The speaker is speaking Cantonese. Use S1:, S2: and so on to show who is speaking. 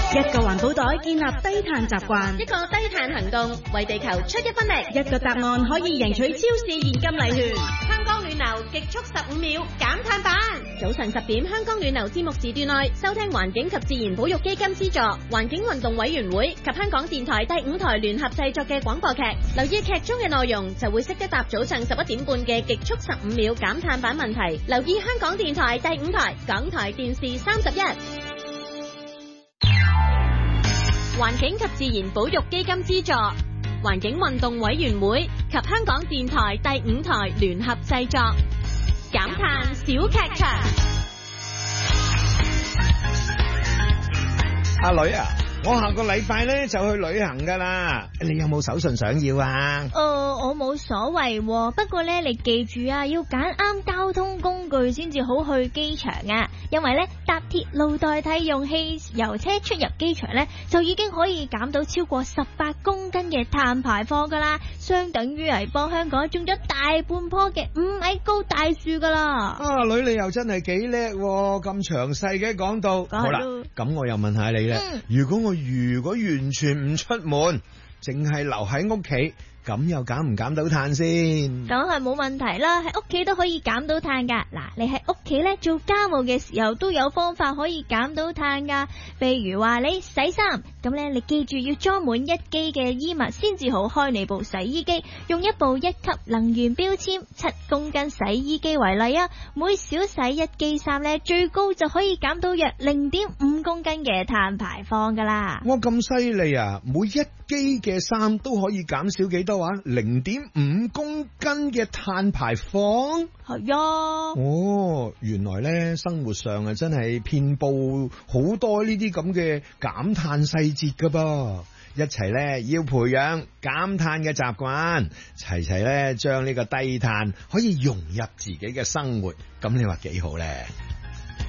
S1: 一個環保袋建立低碳習慣，
S2: 一個低碳行動為地球出一分力，
S1: 一個答案可以贏取超市現金禮券。
S2: 香港暖流極速15秒減碳版，早晨10點香港暖流節目時段內收聽環境及自然保育基金資助、環境運動委員會及香港電台第5台聯合製作嘅廣播劇，留意劇中嘅內容就會識得答早上11點半嘅極速15秒減碳版問題。留意香港電台第5台、港台電視31。環境及自然保育基金資助、環境運動委員會及香港電台第5台聯合製作，減碳小劇場。
S3: 阿女啊，我下個禮拜咧就去旅行噶啦，你有冇手信想要啊？
S4: 我冇所謂，不過咧你記住啊，要揀啱交通工具先至好去機場啊，因為咧搭鐵路代替用汽油車出入機場咧，就已經可以減到超過18公斤嘅碳排放噶啦，相等於係幫香港種咗大半棵嘅5米高大樹噶啦。
S3: 啊，女你又真係幾叻，咁詳細嘅講到。好啦，咁我又問下你咧，如果完全唔出門，淨係留喺屋企，咁又減唔減到碳先？
S4: 梗係冇問題啦，喺屋企都可以減到碳噶。嗱，你喺屋企咧做家務嘅時候都有方法可以減到碳噶。譬如話你洗衫，咁咧你記住要裝滿1機嘅衣物先至好開你部洗衣機。用一部1級能源標籤7公斤洗衣機為例啊，每小洗1機衫咧，最高就可以減到約0.5公斤嘅碳排放噶啦。
S3: 哇，咁犀利啊！每1機嘅衫都可以減少幾多話？0.5公斤嘅碳排放？
S4: 係啊。
S3: 哦，原來咧生活上啊真係遍佈好多呢啲咁嘅減碳細節噶噃，一齊咧要培養減碳嘅習慣，齊齊咧將呢個低碳可以融入自己嘅生活，咁你話幾好咧？